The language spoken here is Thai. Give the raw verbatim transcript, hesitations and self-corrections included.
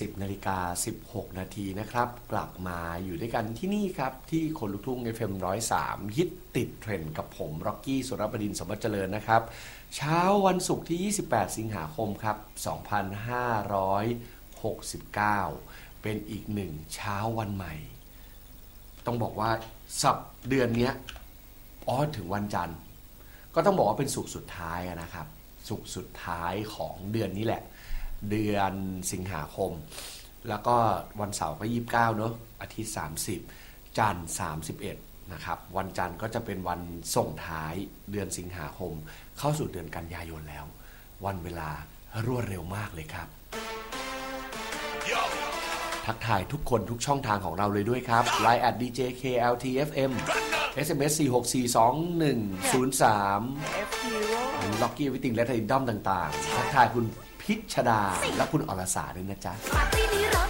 สิบนาฬิกาสิบหกนาทีนะครับกลับมาอยู่ด้วยกันที่นี่ครับที่คนลุกทุ่ง เอฟ เอ็ม หนึ่งศูนย์สามฮิตติดเทรนด์กับผมร็อกกี้สุรบดินทร์สมบัติเจริญนะครับเช้าวันศุกร์ที่ยี่สิบแปดสิงหาคมครับสองพันห้าร้อยหกสิบเก้าเป็นอีกหนึ่งเช้าวันใหม่ต้องบอกว่าสัปเดือนนี้อ๋อถึงวันจันทร์ก็ต้องบอกว่าเป็นศุกร์สุดท้ายนะครับศุกร์สุดท้ายของเดือนนี้แหละเดือนสิงหาคมแล้วก็วันเสาร์ก็ยี่สิบเก้าเนอะอาทิตย์สามสิบจันทร์สามสิบเอ็ดนะครับวันจันทร์ก็จะเป็นวันส่งท้ายเดือนสิงหาคมเข้าสู่เดือนกันยายนแล้ววันเวลารวดเร็วมากเลยครับ Yo. ทักทายทุกคนทุกช่องทางของเราเลยด้วยครับ ไลน์ แอท ดี เจ เค แอล ที เอฟ เอ็ม เอส เอ็ม เอส สี่ หก สี่ สอง หนึ่ง ศูนย์ สามล็อกกี้วิติงและไทยด้อมต่างๆทักทายคุณพิชดาและคุณอรสาด้วยนะจ๊ะ